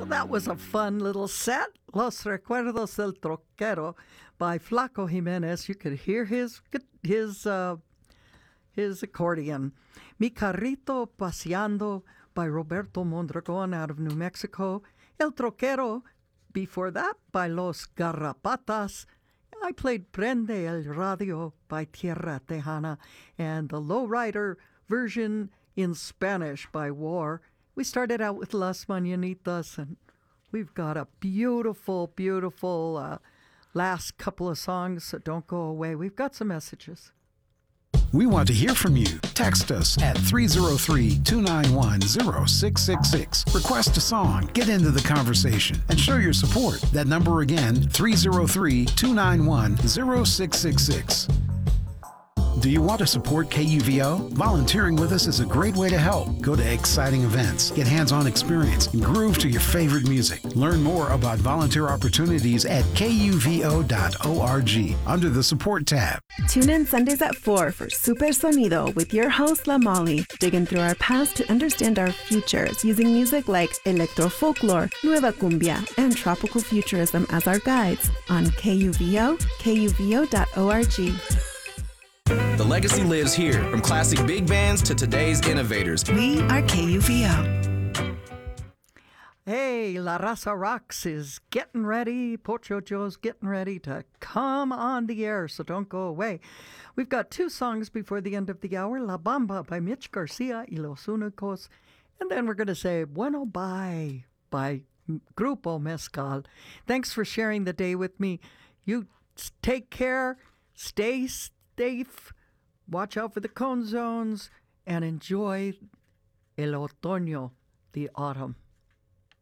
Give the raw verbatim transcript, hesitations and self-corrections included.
that was a fun little set. Los Recuerdos del Troquero by Flaco Jimenez. You could hear his his uh, his accordion. Mi Carrito Paseando by Roberto Mondragon out of New Mexico. El Troquero, before that, by Los Garrapatas. I played Prende el Radio by Tierra Tejana, and the lowrider version in Spanish by War. We started out with Las Mañanitas, and we've got a beautiful, beautiful uh, last couple of songs, so don't go away. We've got some messages. We want to hear from you. Text us at three oh three, two nine one, oh six six six. Request a song, get into the conversation, and show your support. That number again, three oh three, two nine one, oh six six six. Do you want to support K U V O? Volunteering with us is a great way to help. Go to exciting events, get hands-on experience, and groove to your favorite music. Learn more about volunteer opportunities at K U V O dot org under the Support tab. Tune in Sundays at four for Super Sonido with your host, La Molly, digging through our past to understand our futures using music like electro folklore, nueva cumbia, and tropical futurism as our guides on K U V O, K U V O dot org. The legacy lives here, from classic big bands to today's innovators. We are K U V O. Hey, La Raza Rocks is getting ready. Pocho Joe's getting ready to come on the air, so don't go away. We've got two songs before the end of the hour, La Bamba by Mitch Garcia y Los Únicos, and then we're going to say Bueno Bye by Grupo Mezcal. Thanks for sharing the day with me. You take care, stay safe, watch out for the cone zones, and enjoy el otoño, the autumn.